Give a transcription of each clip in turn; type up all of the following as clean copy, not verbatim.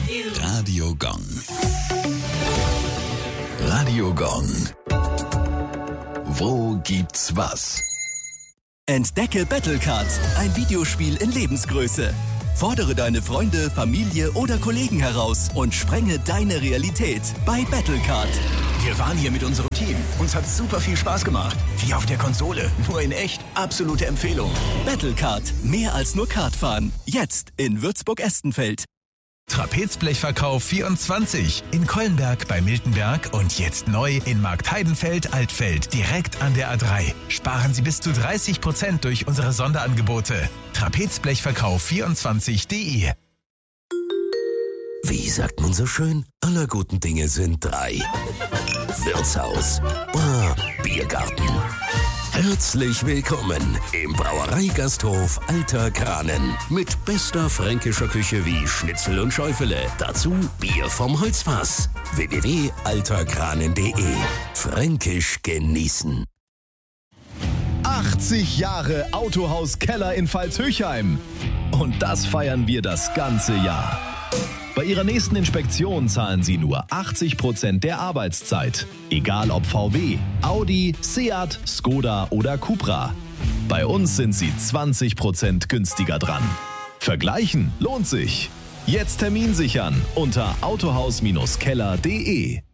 Radio Gong. Radio Gong. Wo gibt's was? Entdecke Battlecard, ein Videospiel in Lebensgröße. Fordere deine Freunde, Familie oder Kollegen heraus und sprenge deine Realität bei Battlecard. Wir waren hier mit unserem Team. Uns hat super viel Spaß gemacht. Wie auf der Konsole, nur in echt. Absolute Empfehlung. Battlecard, mehr als nur Kartfahren. Jetzt in Würzburg-Estenfeld. Trapezblechverkauf 24 in Kollenberg bei Miltenberg und jetzt neu in Marktheidenfeld-Altfeld, direkt an der A3. Sparen Sie bis zu 30% durch unsere Sonderangebote. Trapezblechverkauf24.de. Wie sagt man so schön? Aller guten Dinge sind drei. Wirtshaus, Bar, Biergarten. Herzlich willkommen im Brauereigasthof Alter Kranen. Mit bester fränkischer Küche wie Schnitzel und Schäufele. Dazu Bier vom Holzfass. www.alterkranen.de. Fränkisch genießen. 80 Jahre Autohaus Keller in Pfalz-Höchheim. Und das feiern wir das ganze Jahr. Bei Ihrer nächsten Inspektion zahlen Sie nur 80% der Arbeitszeit. Egal ob VW, Audi, Seat, Skoda oder Cupra. Bei uns sind Sie 20% günstiger dran. Vergleichen lohnt sich. Jetzt Termin sichern unter autohaus-keller.de.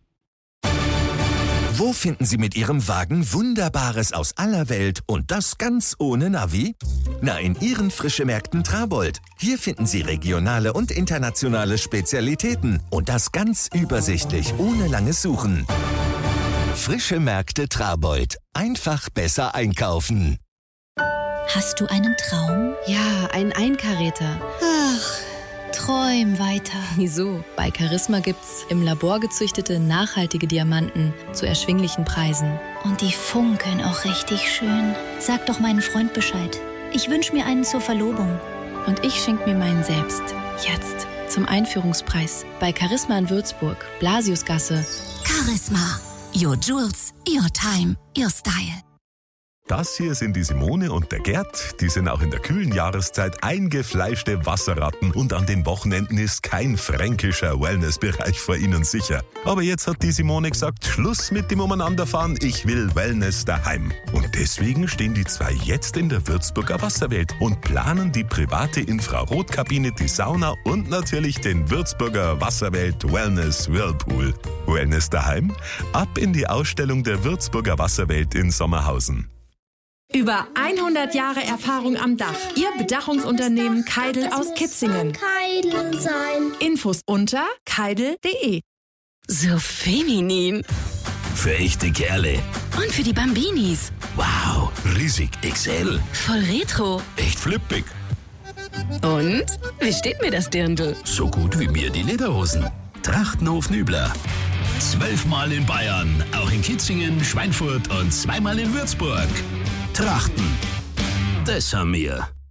Wo finden Sie mit Ihrem Wagen Wunderbares aus aller Welt und das ganz ohne Navi? Na, in Ihren Frischemärkten Trabold. Hier finden Sie regionale und internationale Spezialitäten und das ganz übersichtlich, ohne langes Suchen. Frische Märkte Trabold. Einfach besser einkaufen. Hast du einen Traum? Ja, ein Einkaräter. Ach, träum weiter. Wieso? Bei Charisma gibt's im Labor gezüchtete, nachhaltige Diamanten zu erschwinglichen Preisen. Und die funkeln auch richtig schön. Sag doch meinen Freund Bescheid. Ich wünsche mir einen zur Verlobung. Und ich schenke mir meinen selbst. Jetzt. Zum Einführungspreis. Bei Charisma in Würzburg. Blasiusgasse. Charisma. Your Jewels, your time, your style. Das hier sind die Simone und der Gerd. Die sind auch in der kühlen Jahreszeit eingefleischte Wasserratten und an den Wochenenden ist kein fränkischer Wellnessbereich vor ihnen sicher. Aber jetzt hat die Simone gesagt, Schluss mit dem Umeinanderfahren, ich will Wellness daheim. Und deswegen stehen die zwei jetzt in der Würzburger Wasserwelt und planen die private Infrarotkabine, die Sauna und natürlich den Würzburger Wasserwelt Wellness Whirlpool. Wellness daheim? Ab in die Ausstellung der Würzburger Wasserwelt in Sommerhausen. Über 100 Jahre Erfahrung am Dach. Ihr Bedachungsunternehmen Keidel aus Kitzingen. Keidel sein. Infos unter keidel.de. So feminin. Für echte Kerle. Und für die Bambinis. Wow, riesig XL. Voll retro. Echt flippig. Und? Wie steht mir das Dirndl? So gut wie mir die Lederhosen. Trachtenhof Nübler. 12-mal in Bayern, auch in Kitzingen, Schweinfurt und 2-mal in Würzburg. Trachten. Das haben wir.